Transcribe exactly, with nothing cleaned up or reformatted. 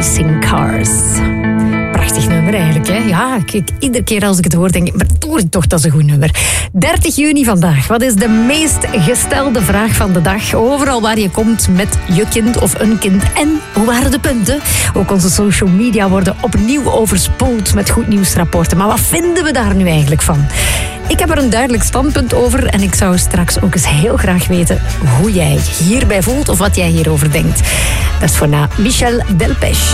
Racing Cars. Prachtig nummer eigenlijk, hè? Ja, kijk, iedere keer als ik het hoor, denk ik, maar toch, toch, dat is een goed nummer. dertig juni vandaag. Wat is de meest gestelde vraag van de dag? Overal waar je komt met je kind of een kind. En hoe waren de punten? Ook onze social media worden opnieuw overspoeld met goed nieuwsrapporten. Maar wat vinden we daar nu eigenlijk van? Ik heb er een duidelijk standpunt over en ik zou straks ook eens heel graag weten hoe jij hierbij voelt of wat jij hierover denkt. Dat is voor na Michel Delpech.